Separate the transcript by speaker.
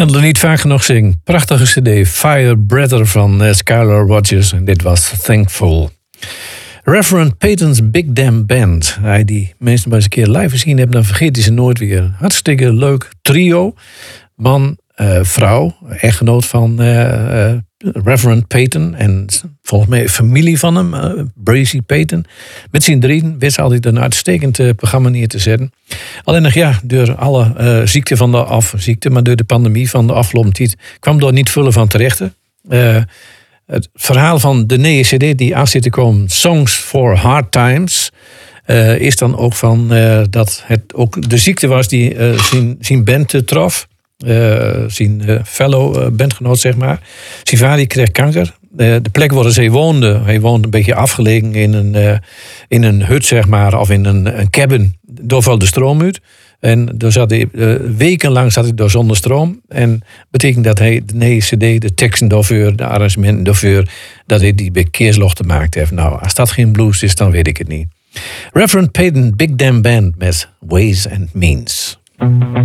Speaker 1: kan het er niet vaak genoeg zingen. Prachtige cd, Fire Breather van Skylar Rogers. En dit was Thankful. Reverend Peyton's Big Damn Band. Hij die meestal maar eens een keer live gezien hebben, dan vergeet hij ze nooit weer. Hartstikke leuk trio. Man, vrouw, echtgenoot van Reverend Peyton. En volgens mij familie van hem, Bracy Peyton. Met z'n drieën wist hij altijd een uitstekend programma neer te zetten. Alleen nog door alle ziekte, maar door de pandemie van de afgelopen tijd kwam er niet vullen van terecht. Het verhaal van de nieuwe cd die aan zit te komen, Songs for Hard Times, is dan ook van dat het ook de ziekte was die zijn band trof. Zijn fellow bandgenoot, zeg maar. Zijn vader kreeg kanker. De plek waar hij woonde een beetje afgelegen in een hut, zeg maar, of in een cabin. Door viel de stroom uit. En door zat hij, wekenlang zat hij door zonder stroom. En betekent dat hij de nieuwe cd, de teksten daarvoor, de arrangementen daarvoor, dat hij die bekeerslochten gemaakt heeft. Nou, als dat geen blues is, dan weet ik het niet. Reverend Peyton, Big Damn Band met Ways and Means.